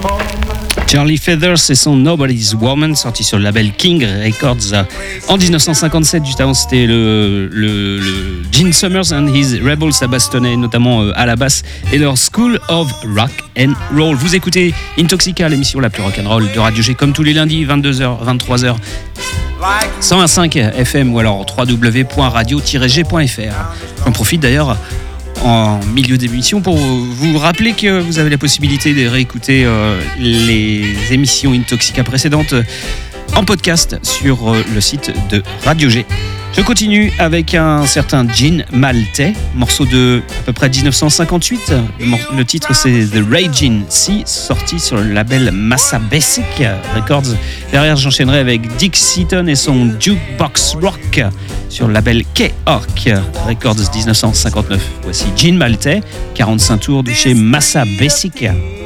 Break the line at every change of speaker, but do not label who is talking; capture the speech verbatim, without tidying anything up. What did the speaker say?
Charlie Feathers et son Nobody's Woman, sorti sur le label King Records en dix-neuf cent cinquante-sept. Juste avant, c'était le, le, le Gene Summers and His Rebels à bastonner, notamment à la basse, et leur School of Rock and Roll. Vous écoutez Intoxica, l'émission la plus rock'n'roll de Radio G, comme tous les lundis, vingt-deux heures, vingt-trois heures, cent un virgule cinq F M ou alors w w w point radio tiret g point f r. J'en profite d'ailleurs en milieu d'émission pour vous rappeler que vous avez la possibilité de réécouter euh, les émissions Intoxica précédentes en podcast sur euh, le site de Radio G. Je continue avec un certain Gene Maltais, morceau de à peu près dix-neuf cent cinquante-huit. Le, mor- le titre c'est The Raging Sea, sorti sur le label Massa Basic Records. Derrière, j'enchaînerai avec Dick Seaton et son Jukebox Rock sur le label K-Ork Records dix-neuf cent cinquante-neuf. Voici Gene Maltais, quarante-cinq tours de chez Massa Basic.